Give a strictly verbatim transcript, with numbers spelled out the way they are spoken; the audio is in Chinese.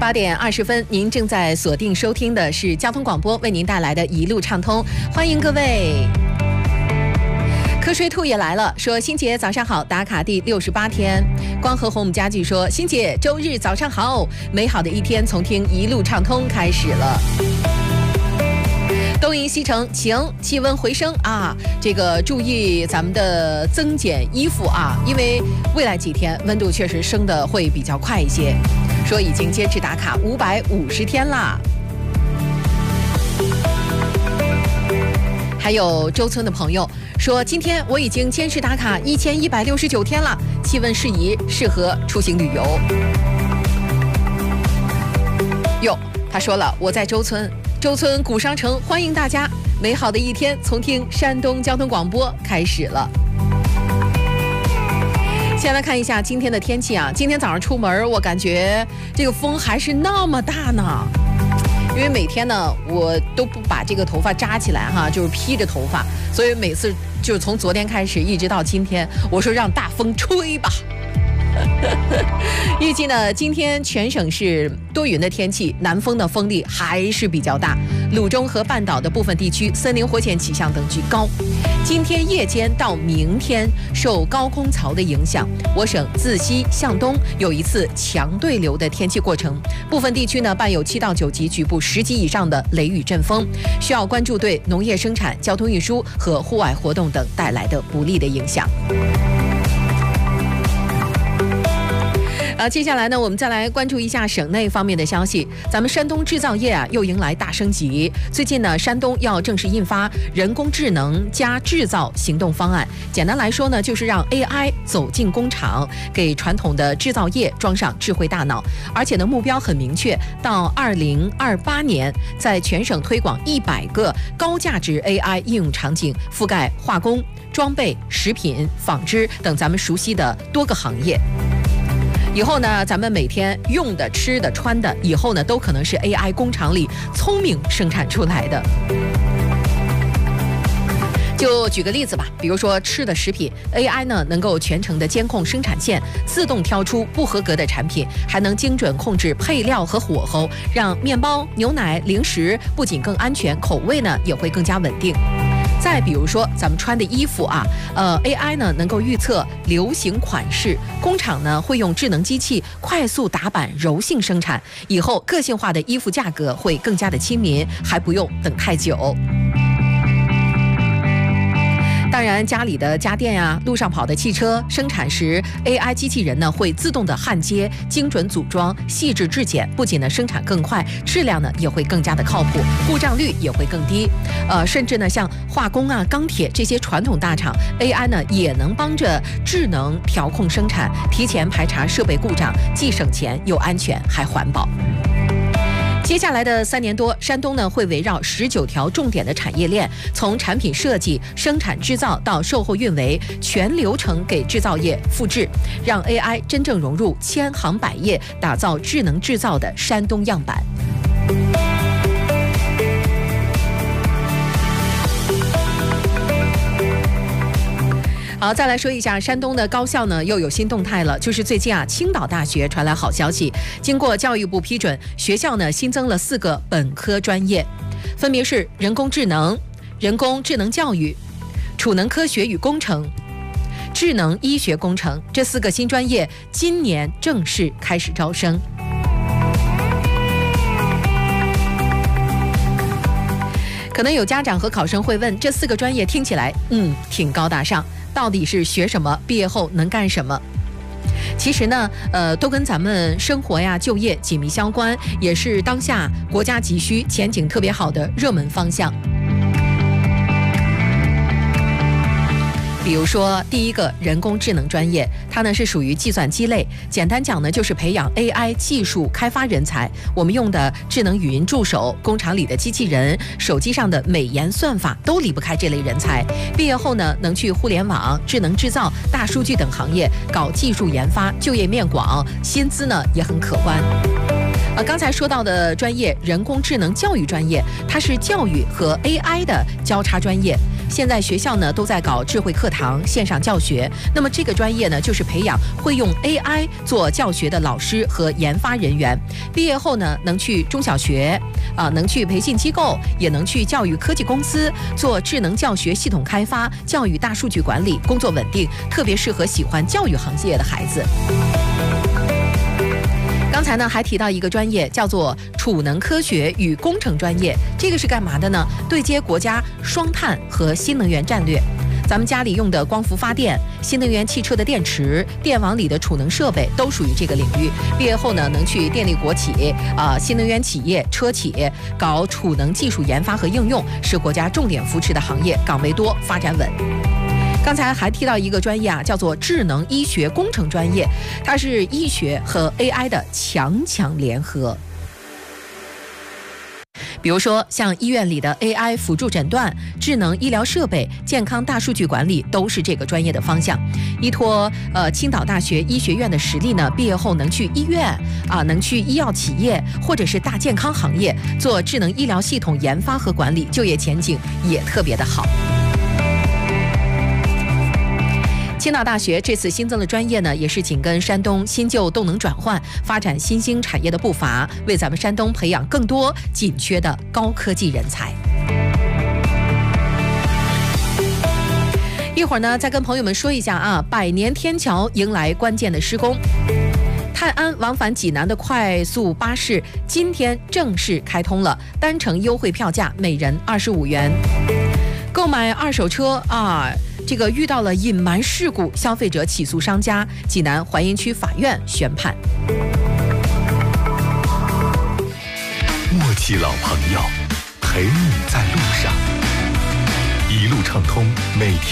八点二十分，您正在锁定收听的是交通广播为您带来的一路畅通，欢迎各位。瞌睡兔也来了，说欣姐早上好，打卡第六十八天。光和红我们家具说欣姐周日早上好，美好的一天从听一路畅通开始了。东营西城晴，气温回升啊，这个注意咱们的增减衣服啊，因为未来几天温度确实升的会比较快一些。说已经坚持打卡五百五十天啦。还有周村的朋友说，今天我已经坚持打卡一千一百六十九天了，气温适宜，适合出行旅游。哟，他说了，我在周村。周村古商城欢迎大家，美好的一天从听山东交通广播开始了。先来看一下今天的天气啊，今天早上出门我感觉这个风还是那么大呢，因为每天呢我都不把这个头发扎起来哈，就是披着头发，所以每次就是从昨天开始一直到今天，我说让大风吹吧。预计呢，今天全省是多云的天气，南风的风力还是比较大，鲁中和半岛的部分地区森林火险气象等级高。今天夜间到明天，受高空槽的影响，我省自西向东有一次强对流的天气过程，部分地区呢伴有七到九级、局部十级以上的雷雨阵风，需要关注对农业生产、交通运输和户外活动等带来的不利的影响。啊，接下来呢，我们再来关注一下省内方面的消息。咱们山东制造业啊，又迎来大升级。最近呢，山东要正式印发人工智能加制造行动方案。简单来说呢，就是让 A I 走进工厂，给传统的制造业装上智慧大脑。而且呢，目标很明确，到二零二八年，在全省推广一百个高价值 A I 应用场景，覆盖化工、装备、食品、纺织等咱们熟悉的多个行业。以后呢，咱们每天用的、吃的、穿的，以后呢都可能是 A I 工厂里聪明生产出来的。就举个例子吧，比如说吃的食品 ，A I 呢能够全程的监控生产线，自动挑出不合格的产品，还能精准控制配料和火候，让面包、牛奶、零食不仅更安全，口味呢也会更加稳定。再比如说咱们穿的衣服啊，呃 A I 呢能够预测流行款式，工厂呢会用智能机器快速打版柔性生产，以后个性化的衣服价格会更加的亲民，还不用等太久。当然，家里的家电呀、路上跑的汽车，生产时 A I 机器人呢会自动的焊接、精准组装、细致质检，不仅呢生产更快，质量呢也会更加的靠谱，故障率也会更低。呃，甚至呢像化工啊、钢铁这些传统大厂 ，A I 呢也能帮着智能调控生产，提前排查设备故障，既省钱又安全还环保。接下来的三年多，山东呢会围绕十九条重点的产业链，从产品设计、生产制造到售后运维，全流程给制造业复制，让 A I 真正融入千行百业，打造智能制造的山东样板。好，再来说一下山东的高校呢，又有新动态了。就是最近啊，青岛大学传来好消息，经过教育部批准，学校呢新增了四个本科专业，分别是人工智能、人工智能教育、储能科学与工程、智能医学工程。这四个新专业今年正式开始招生。可能有家长和考生会问，这四个专业听起来嗯挺高大上，到底是学什么？毕业后能干什么？其实呢，呃，都跟咱们生活呀、就业紧密相关，也是当下国家急需、前景特别好的热门方向。比如说，第一个人工智能专业，它呢是属于计算机类，简单讲呢就是培养 A I 技术开发人才。我们用的智能语音助手、工厂里的机器人、手机上的美颜算法都离不开这类人才。毕业后呢，能去互联网、智能制造、大数据等行业搞技术研发，就业面广，薪资呢也很可观。呃，刚才说到的专业人工智能教育专业，它是教育和 A I 的交叉专业。 现在学校呢都在搞智慧课堂、线上教学。那么这个专业呢，就是培养会用 A I 做教学的老师和研发人员。毕业后呢，能去中小学啊，能去培训机构，也能去教育科技公司做智能教学系统开发、教育大数据管理，工作稳定，特别适合喜欢教育行业的孩子。刚才呢还提到一个专业，叫做储能科学与工程专业，这个是干嘛的呢？对接国家双碳和新能源战略。咱们家里用的光伏发电、新能源汽车的电池、电网里的储能设备都属于这个领域。毕业后呢，能去电力国企、啊、呃、新能源企业、车企搞储能技术研发和应用，是国家重点扶持的行业，岗位多，发展稳。刚才还提到一个专业啊，叫做智能医学工程专业，它是医学和 A I 的强强联合。比如说，像医院里的 A I 辅助诊断、智能医疗设备、健康大数据管理，都是这个专业的方向。依托呃青岛大学医学院的实力呢，毕业后能去医院啊，能去医药企业或者是大健康行业做智能医疗系统研发和管理，就业前景也特别的好。青岛大学这次新增的专业呢，也是紧跟山东新旧动能转换、发展新兴产业的步伐，为咱们山东培养更多紧缺的高科技人才。一会儿呢，再跟朋友们说一下啊，百年天桥迎来关键的施工。泰安往返济南的快速巴士今天正式开通了，单程优惠票价每人二十五元。购买二手车啊，这个遇到了隐瞒事故，消费者起诉商家，济南槐荫区法院宣判。 默契老朋友，陪你在路上，一路畅通，每天。